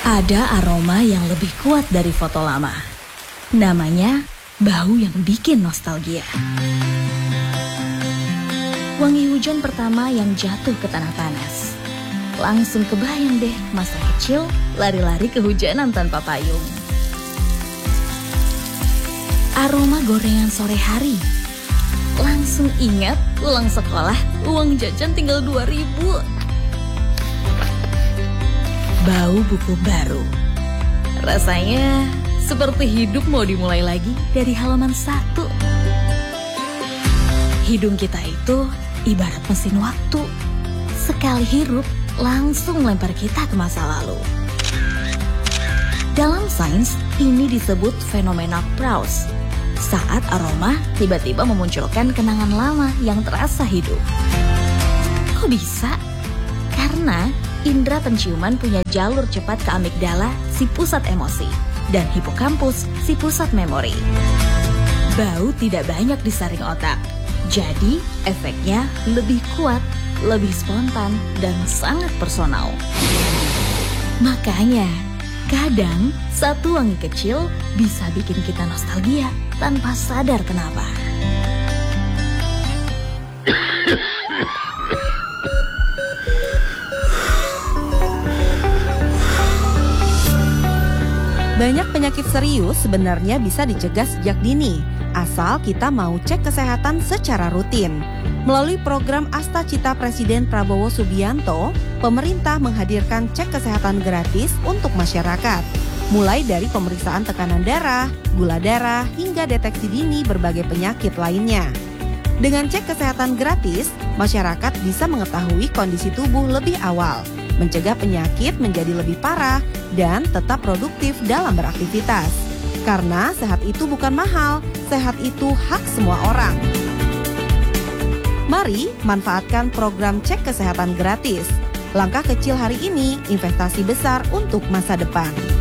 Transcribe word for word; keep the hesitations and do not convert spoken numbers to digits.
Ada aroma yang lebih kuat dari foto lama. Namanya bau yang bikin nostalgia. Wangi hujan pertama yang jatuh ke tanah panas. Langsung kebayang deh masa kecil lari-lari kehujanan tanpa payung. Aroma gorengan sore hari. Langsung ingat pulang sekolah uang jajan tinggal dua ribu. Bau buku baru. Rasanya seperti hidup mau dimulai lagi dari halaman satu. Hidung kita itu ibarat mesin waktu. Sekali hirup langsung melempar kita ke masa lalu. Dalam sains ini disebut fenomena Proust. Saat aroma tiba-tiba memunculkan kenangan lama yang terasa hidup. Kok bisa? Karena indera penciuman punya jalur cepat ke amigdala, si pusat emosi, dan hipokampus, si pusat memori. Bau tidak banyak disaring otak, jadi efeknya lebih kuat, lebih spontan, dan sangat personal. Makanya, kadang satu wangi kecil bisa bikin kita nostalgia tanpa sadar kenapa. Banyak penyakit serius sebenarnya bisa dicegah sejak dini, asal kita mau cek kesehatan secara rutin. Melalui program Asta Cita Presiden Prabowo Subianto, pemerintah menghadirkan cek kesehatan gratis untuk masyarakat. Mulai dari pemeriksaan tekanan darah, gula darah, hingga deteksi dini berbagai penyakit lainnya. Dengan cek kesehatan gratis, masyarakat bisa mengetahui kondisi tubuh lebih awal, mencegah penyakit menjadi lebih parah, dan tetap produktif dalam beraktivitas. Karena sehat itu bukan mahal, sehat itu hak semua orang. Mari manfaatkan program cek kesehatan gratis. Langkah kecil hari ini, investasi besar untuk masa depan.